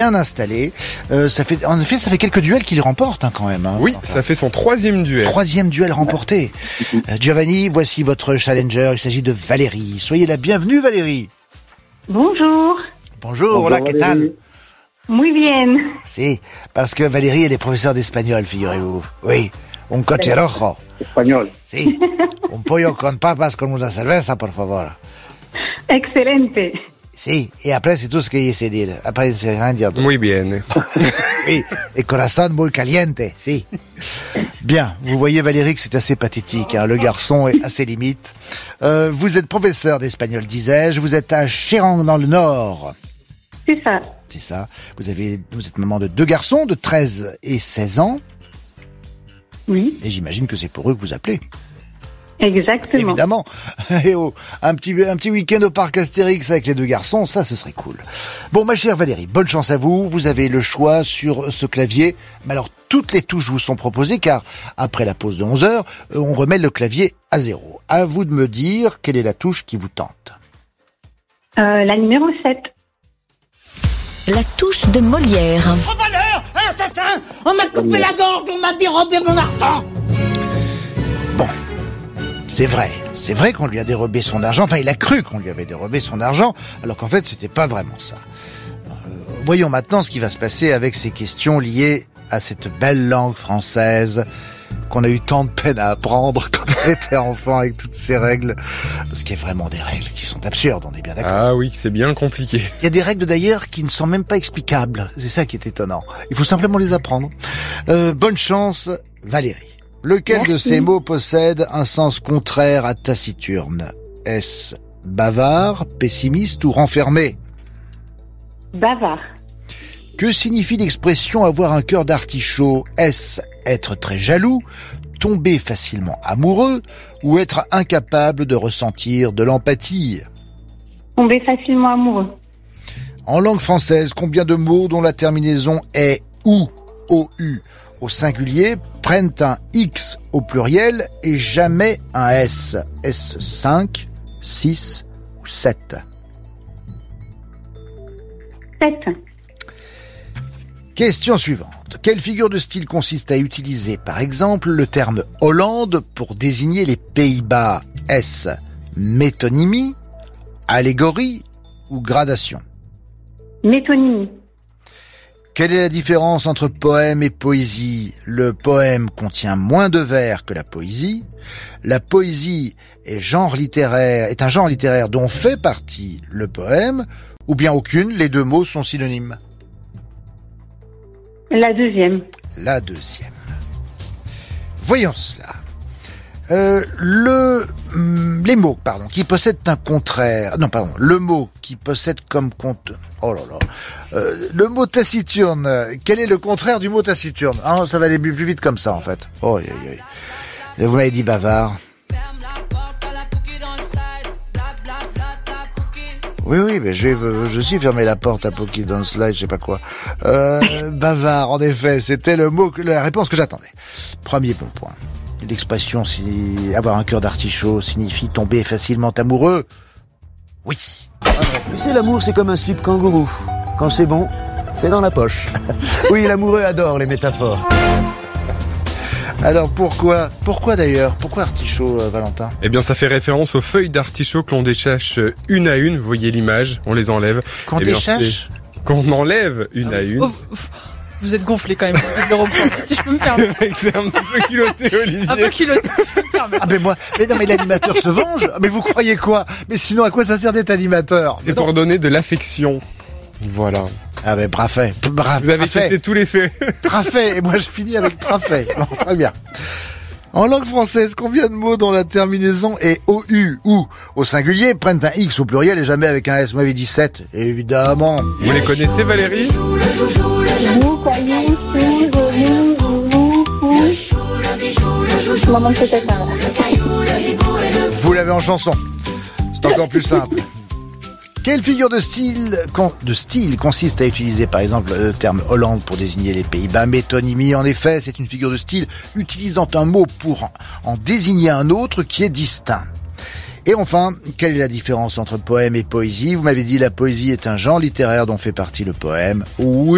bien installé. Ça fait quelques duels qu'il remporte quand même. Oui, ça fait son 3e duel. 3e duel remporté. Giovanni, voici votre challenger. Il s'agit de Valérie. Soyez la bienvenue, Valérie. Bonjour. Bonjour, hola, ¿qué tal? Muy bien. Si, parce que Valérie, elle est professeure d'espagnol, figurez-vous. Oui, un coche rojo. Español. Si, un pollo con papas con una cerveza, por favor. Excelente. Si, et après, c'est tout ce qu'il sait dire. Après, c'est rien dire. Muy bien. Oui, et corazón muy caliente, si. Bien, vous voyez Valérie que c'est assez pathétique, le garçon est à ses limites. Vous êtes professeur d'espagnol, disais-je, vous êtes à Chéran dans le Nord. C'est ça. C'est ça. Vous êtes maman de 2 garçons de 13 et 16 ans. Oui. Et j'imagine que c'est pour eux que vous appelez. Exactement. Évidemment. Et un petit week-end au parc Astérix avec les 2 garçons, ça, ce serait cool. Bon, ma chère Valérie, bonne chance à vous. Vous avez le choix sur ce clavier. Mais alors, toutes les touches vous sont proposées car après la pause de 11h, on remet le clavier à 0. À vous de me dire quelle est la touche qui vous tente. La numéro 7. La touche de Molière. En valeur, assassin, on m'a coupé la gorge, on m'a dérobé mon argent. Bon, c'est vrai qu'on lui a dérobé son argent, enfin il a cru qu'on lui avait dérobé son argent, alors qu'en fait c'était pas vraiment ça. Voyons maintenant ce qui va se passer avec ces questions liées à cette belle langue française qu'on a eu tant de peine à apprendre quand on était enfant avec toutes ces règles. Parce qu'il y a vraiment des règles qui sont absurdes, on est bien d'accord. Ah oui, c'est bien compliqué. Il y a des règles d'ailleurs qui ne sont même pas explicables. C'est ça qui est étonnant. Il faut simplement les apprendre. Bonne chance, Valérie. Lequel de ces mots possède un sens contraire à taciturne? Est-ce bavard, pessimiste ou renfermé? Bavard. Que signifie l'expression avoir un cœur d'artichaut? Est-ce être très jaloux, tomber facilement amoureux ou être incapable de ressentir de l'empathie? Tomber facilement amoureux. En langue française, combien de mots dont la terminaison est ou, OU au singulier prennent un X au pluriel et jamais un S? Est-ce 5, 6 ou 7? 7. Question suivante. Quelle figure de style consiste à utiliser, par exemple, le terme Hollande pour désigner les Pays-Bas? Est-ce métonymie, allégorie ou gradation? Métonymie. Quelle est la différence entre poème et poésie? Le poème contient moins de vers que la poésie. La poésie est un genre littéraire dont fait partie le poème, ou bien aucune, les 2 mots sont synonymes? La deuxième. La deuxième. Voyons cela. Les mots, qui possèdent un contraire. Le mot qui possède comme compte. Oh là là. Le mot taciturne. Quel est le contraire du mot taciturne? Ça va aller plus vite comme ça, en fait. Oh, aïe, aïe. Et vous m'avez dit bavard. Oui, mais je suis fermé la porte à Poki dans le slide, je sais pas quoi. Bavard, en effet, c'était la réponse que j'attendais. Premier bon point. L'expression avoir un cœur d'artichaut signifie tomber facilement amoureux. Oui. Tu sais, l'amour, c'est comme un slip kangourou. Quand c'est bon, c'est dans la poche. Oui, l'amoureux adore les métaphores. Alors pourquoi d'ailleurs? Pourquoi artichaut, Valentin? Eh bien, ça fait référence aux feuilles d'artichaut que l'on déchache une à une. Vous voyez l'image, on les enlève. Qu'on déchache? Qu'on enlève une à une. Vous êtes gonflé quand même, le reprendre, si je peux me permettre. C'est un petit peu culotté, Olivier. Un peu culotté, si je peux me permettre. Mais non, mais l'animateur se venge. Mais vous croyez quoi? Mais sinon, à quoi ça sert d'être animateur? C'est pour donner de l'affection. Voilà. Ah ben parfait. Vous avez testé tous les faits. Parfait. Et moi je finis avec parfait. Bon, très bien. En langue française, combien de mots dont la terminaison est OU ou au singulier prennent un X au pluriel et jamais avec un S? Vous m'avez dit 7, évidemment. Vous les connaissez, Valérie? Vous l'avez en chanson. C'est encore plus simple. Quelle figure de style consiste à utiliser par exemple le terme Hollande pour désigner les Pays-Bas? Métonymie, en effet, c'est une figure de style utilisant un mot pour en désigner un autre qui est distinct. Et enfin, quelle est la différence entre poème et poésie? Vous m'avez dit la poésie est un genre littéraire dont fait partie le poème. Oui.